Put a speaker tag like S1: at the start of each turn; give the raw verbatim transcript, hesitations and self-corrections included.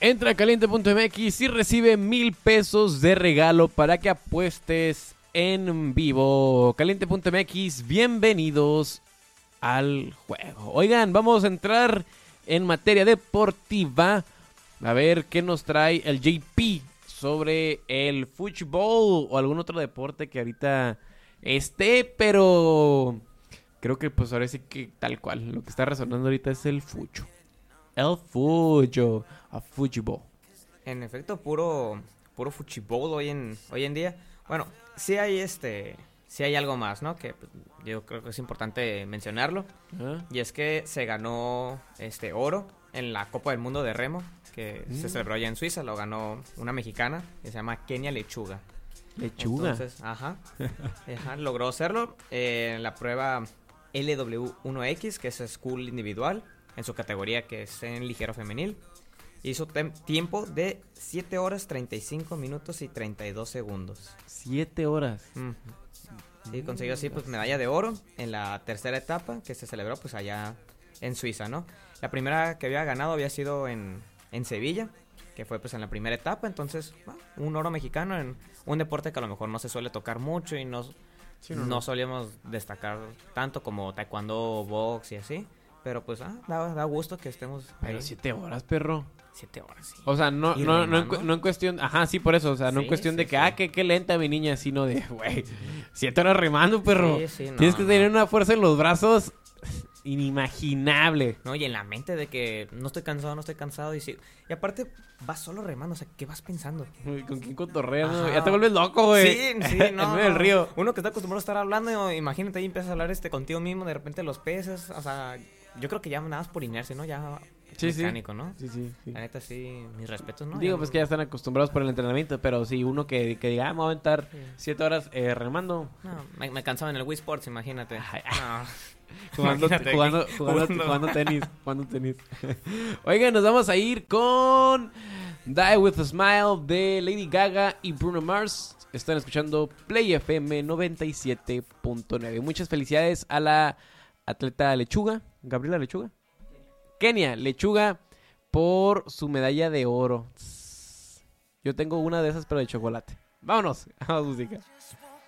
S1: Entra a caliente punto m x y recibe mil pesos de regalo para que apuestes en vivo. caliente punto m x, bienvenidos al juego. Oigan, vamos a entrar en materia deportiva. A ver qué nos trae el J P sobre el fútbol o algún otro deporte que ahorita esté, pero creo que pues ahora sí que tal cual. Lo que está resonando ahorita es el fucho. El fucho. A fútbol.
S2: En efecto, puro puro fútbol hoy en hoy en día. Bueno, sí hay este, sí hay algo más, ¿no? Que pues, yo creo que es importante mencionarlo. ¿Ah? Y es que se ganó este oro en la Copa del Mundo de Remo, que mm. se celebró allá en Suiza. Lo ganó una mexicana que se llama Kenia Lechuga.
S1: Lechuga.
S2: Entonces, ajá, ajá logró hacerlo eh, en la prueba L W uno X, que es school individual, en su categoría que es en ligero femenil. Hizo tem- tiempo de siete horas, treinta y cinco minutos y treinta y dos segundos.
S1: siete horas.
S2: Mm. Sí, consiguió así pues medalla de oro en la tercera etapa que se celebró pues allá en Suiza, ¿no? La primera que había ganado había sido en, en Sevilla, que fue pues en la primera etapa. Entonces, bueno, un oro mexicano en un deporte que a lo mejor no se suele tocar mucho y no, sí, no, no solíamos destacar tanto como taekwondo, box y así. Pero pues ah, da, da gusto que estemos ahí.
S1: Pero siete horas, perro.
S2: Siete horas, sí.
S1: O sea, no, no, no, en, cu- no en cuestión... Ajá, sí, por eso. O sea, no
S2: sí,
S1: en cuestión
S2: sí,
S1: de que,
S2: sí.
S1: ah, que qué lenta mi niña, sino de, güey, siete horas remando, perro.
S2: Sí, sí, no,
S1: Tienes que
S2: no.
S1: tener una fuerza en los brazos inimaginable.
S2: No, y en la mente de que no estoy cansado, no estoy cansado. Y sí. Y aparte, vas solo remando, o sea, ¿qué vas pensando?
S1: ¿Con quién cotorreas? No?
S2: Ajá.
S1: Ya te vuelves loco, güey.
S2: Sí, sí, no.
S1: En medio del río.
S2: Uno que está acostumbrado a estar hablando, imagínate ahí empiezas a hablar este contigo mismo, de repente los peces, o sea, yo creo que ya nada más por inercia, ¿no? Ya
S1: sí,
S2: mecánico,
S1: sí.
S2: ¿no?
S1: Sí, sí, sí.
S2: La neta, sí, mis respetos, ¿no?
S1: Digo,
S2: ya
S1: pues
S2: no...
S1: que ya están acostumbrados por el entrenamiento, pero si uno que, que diga, ah, me voy a aventar
S2: Sí.
S1: siete horas eh, remando.
S2: No, me, me cansaba en el Wii Sports, imagínate.
S1: Ay,
S2: No.
S1: Jugando,
S2: Imagínate
S1: jugando,
S2: aquí,
S1: jugando,
S2: jugando.
S1: jugando tenis, jugando tenis. Oigan, nos vamos a ir con Die With a Smile de Lady Gaga y Bruno Mars. Están escuchando Play F M noventa y siete punto nueve. Muchas felicidades a la atleta Lechuga, Gabriela Lechuga, Kenia Lechuga, por su medalla de oro. Yo tengo una de esas, pero de chocolate. Vámonos, vamos música.